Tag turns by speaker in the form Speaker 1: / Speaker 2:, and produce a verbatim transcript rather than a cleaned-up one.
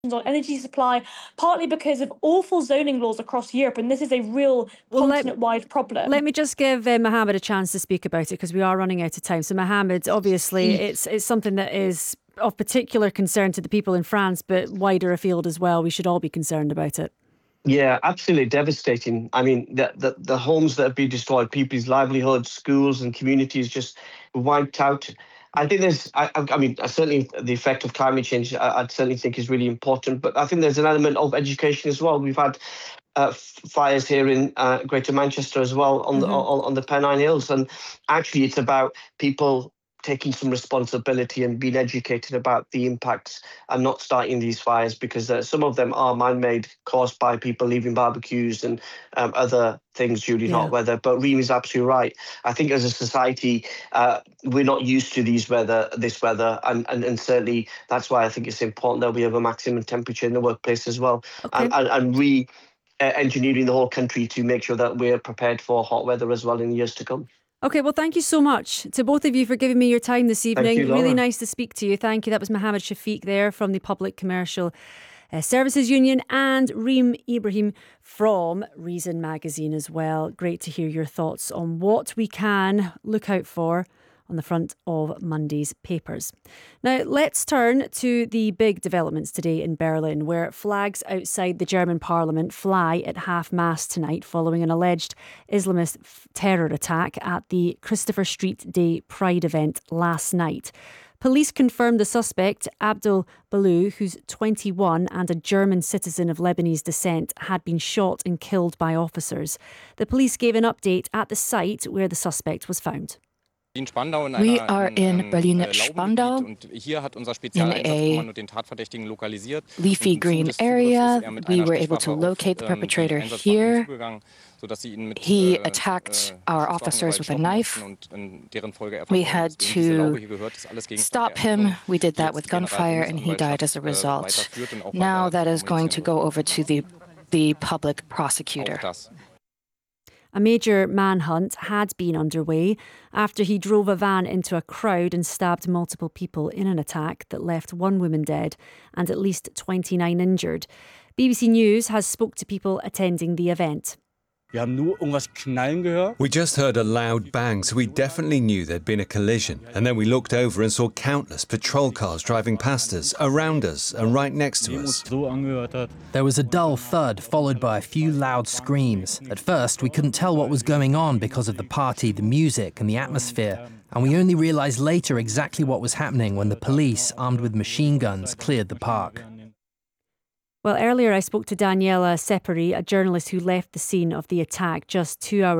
Speaker 1: on energy supply, partly because of awful zoning laws across Europe, and this is a real
Speaker 2: Well, let-
Speaker 1: continent-wide problem.
Speaker 2: Let me just give uh, Mohammed a chance to speak about it because we are running out of time. So, Mohammed, obviously, it's it's something that is of particular concern to the people in France, but wider afield as well. We should all be concerned about it.
Speaker 3: Yeah, absolutely devastating. I mean, the, the, the homes that have been destroyed, people's livelihoods, schools and communities just wiped out. I think there's, I, I mean, certainly the effect of climate change, I, I certainly think is really important, but I think there's an element of education as well. We've had uh, fires here in uh, Greater Manchester as well on, mm-hmm. the, on, on the Pennine Hills. And actually it's about people taking some responsibility and being educated about the impacts and not starting these fires, because uh, some of them are man-made, caused by people leaving barbecues and um, other things during yeah. hot weather. But Reem is absolutely right. I think as a society, uh, we're not used to these weather, this weather, and, and, and certainly that's why I think it's important that we have a maximum temperature in the workplace as well, okay. and, and, and re uh, engineering the whole country to make sure that we're prepared for hot weather as well in years to come.
Speaker 2: Okay, well, thank you so much to both of you for giving me your time this evening.
Speaker 3: Thank you, Laura.
Speaker 2: Really nice to speak to you. Thank you. That was Mohammed Shafiq there from the Public Commercial uh, Services Union, and Reem Ibrahim from Reason Magazine as well. Great to hear your thoughts on what we can look out for on the front of Monday's papers. Now, let's turn to the big developments today in Berlin, where flags outside the German parliament fly at half-mast tonight following an alleged Islamist terror attack at the Christopher Street Day Pride event last night. Police confirmed the suspect, Abdul Balou, who's twenty-one and a German citizen of Lebanese descent, had been shot and killed by officers. The police gave an update at the site where the suspect was found.
Speaker 4: We are in Berlin-Spandau, in a leafy green area. We were able to locate the perpetrator here. He attacked our officers with a knife. We had to stop him. We did that with gunfire, and he died as a result. Now that is going to go over to the, the public prosecutor.
Speaker 2: A major manhunt had been underway after he drove a van into a crowd and stabbed multiple people in an attack that left one woman dead and at least twenty-nine injured. B B C News has spoke to people attending the event.
Speaker 5: We just heard a loud bang, so we definitely knew there'd been a collision. And then we looked over and saw countless patrol cars driving past us, around us, and right next to us.
Speaker 6: There was a dull thud, followed by a few loud screams. At first, we couldn't tell what was going on because of the party, the music, and the atmosphere. And we only realized later exactly what was happening when the police, armed with machine guns, cleared the park.
Speaker 2: Well, earlier I spoke to Daniela Separi, a journalist who left the scene of the attack just two hours